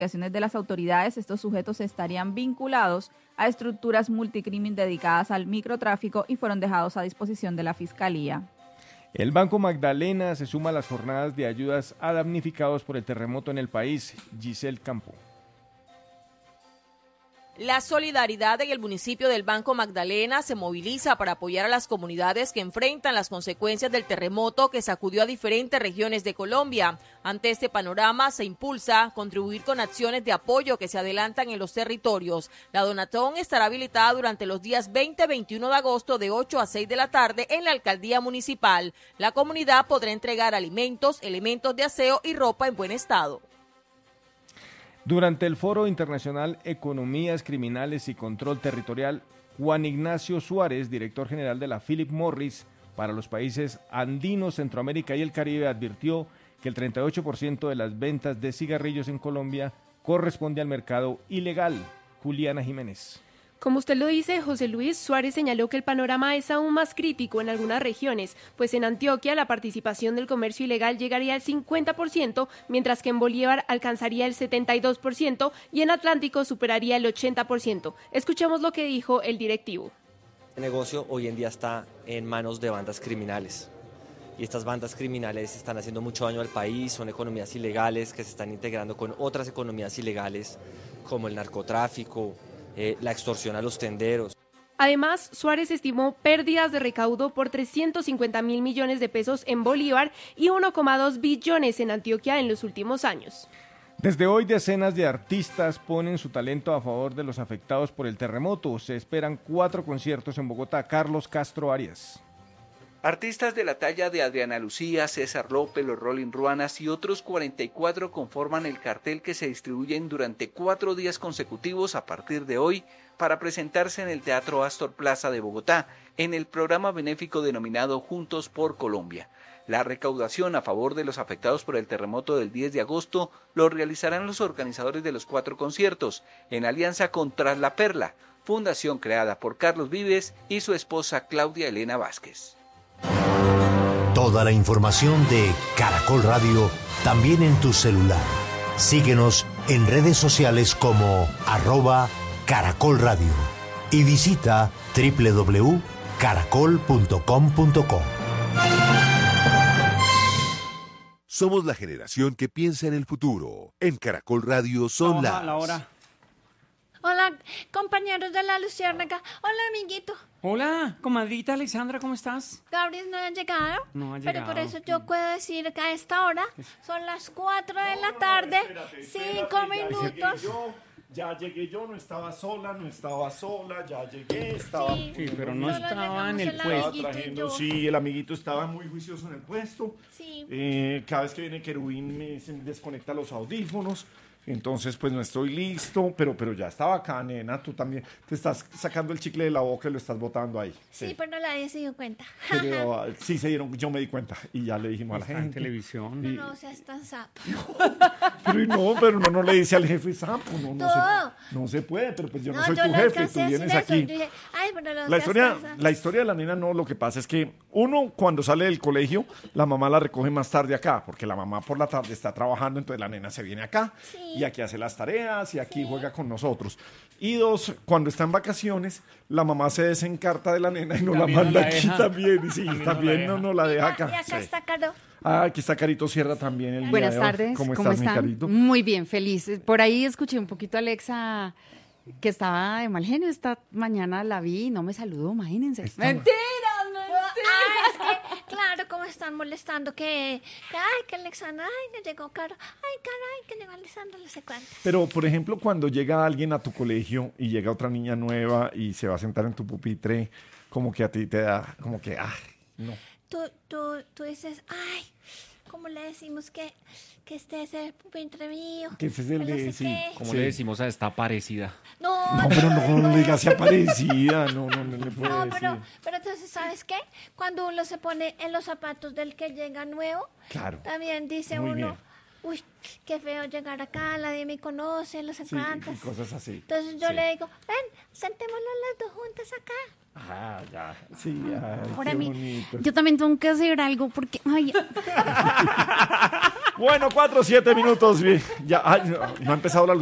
De las autoridades, estos sujetos estarían vinculados a estructuras multicrimen dedicadas al microtráfico y fueron dejados a disposición de la Fiscalía. El Banco Magdalena se suma a las jornadas de ayudas a damnificados por el terremoto en el país. Giselle Campo. La solidaridad en el municipio del Banco Magdalena se moviliza para apoyar a las comunidades que enfrentan las consecuencias del terremoto que sacudió a diferentes regiones de Colombia. Ante este panorama se impulsa contribuir con acciones de apoyo que se adelantan en los territorios. La donatón estará habilitada durante los días 20 y 21 de agosto de 8 a 6 de la tarde en la alcaldía municipal. La comunidad podrá entregar alimentos, elementos de aseo y ropa en buen estado. Durante el Foro Internacional Economías Criminales y Control Territorial, Juan Ignacio Suárez, director general de la Philip Morris para los países andinos, Centroamérica y el Caribe, advirtió que el 38% de las ventas de cigarrillos en Colombia corresponde al mercado ilegal. Juliana Jiménez. Como usted lo dice, José Luis, Suárez señaló que el panorama es aún más crítico en algunas regiones, pues en Antioquia la participación del comercio ilegal llegaría al 50%, mientras que en Bolívar alcanzaría el 72% y en Atlántico superaría el 80%. Escuchemos lo que dijo el directivo. El negocio hoy en día está en manos de bandas criminales. Y estas bandas criminales están haciendo mucho daño al país, son economías ilegales que se están integrando con otras economías ilegales, como el narcotráfico, la extorsión a los tenderos. Además, Suárez estimó pérdidas de recaudo por 350.000 millones de pesos en Bolívar y 1,2 billones en Antioquia en los últimos años. Desde hoy, decenas de artistas ponen su talento a favor de los afectados por el terremoto. Se esperan 4 conciertos en Bogotá. Carlos Castro Arias. Artistas de la talla de Adriana Lucía, César López, los Rolling Ruanas y otros 44 conforman el cartel que se distribuyen durante 4 días consecutivos a partir de hoy para presentarse en el Teatro Astor Plaza de Bogotá en el programa benéfico denominado Juntos por Colombia. La recaudación a favor de los afectados por el terremoto del 10 de agosto lo realizarán los organizadores de los 4 conciertos en alianza con Tras la Perla, fundación creada por Carlos Vives y su esposa Claudia Elena Vázquez. Toda la información de Caracol Radio también en tu celular. Síguenos en redes sociales como @Caracol Radio y visita www.caracol.com.co. Somos la generación que piensa en el futuro. En Caracol Radio son la hora. Hola, compañeros de la Luciérnaga. Hola, amiguito. Hola, comadrita Alexandra, ¿cómo estás? Gabriel no ha llegado. No ha pero llegado. por eso yo puedo decir que a esta hora son las 4 de la tarde, 5 minutos. Ya llegué yo, no estaba sola, ya llegué, estaba... Sí, pero no estaba en el puesto. Sí, el amiguito estaba muy juicioso en el puesto. Sí. Cada vez que viene Querubín se desconecta los audífonos. Entonces, pues no estoy listo, pero ya estaba acá, nena. Tú también te estás sacando el chicle de la boca y lo estás botando ahí. Sí, pero nadie se dio cuenta. Pero sí se dieron, yo me di cuenta y ya le dijimos a la gente. En televisión. No seas tan sapo. Pero no le dice al jefe sapo, no se puede, pero pues yo no soy tu jefe, tú vienes aquí. Dije, ay, pero la historia de la nena no, lo que pasa es que uno cuando sale del colegio, la mamá la recoge más tarde acá, porque la mamá por la tarde está trabajando, entonces la nena se viene acá. Sí. Y aquí hace las tareas y aquí juega con nosotros. Y 2, cuando está en vacaciones, la mamá se desencarta de la nena y no la manda aquí también. Y sí, también no la deja acá. Y acá está Caro. Aquí está Carito Sierra también. El Buenas tardes. ¿Cómo estás, mi Carito? Muy bien, feliz. Por ahí escuché un poquito a Alexa que estaba de mal genio. Esta mañana la vi y no me saludó, imagínense. ¡Mentira! Es que, claro, como están molestando que Alexandra, que llegó Caro, que llegó Alexandra, no sé cuánto. Pero, por ejemplo, cuando llega alguien a tu colegio y llega otra niña nueva y se va a sentar en tu pupitre, como que a ti te da, como que, no. Tú dices, ¿cómo le decimos que este es el pupitre mío? Que ese es el de, sí. ¿Cómo le decimos a esta parecida? No, pero no le digas sea parecida, no le puedo decir. Pero entonces, ¿sabes qué? Cuando uno se pone en los zapatos del que llega nuevo, claro, también dice muy uno, bien. Uy, qué feo llegar acá, nadie me conoce, no sé cuántas. Y cosas así. Entonces yo le digo, ven, sentémonos las dos juntas acá. Ya. Sí, Ahora qué mí, bonito. yo también tengo que hacer algo porque, Bueno, 4, 7 minutos. Ya, no ha empezado la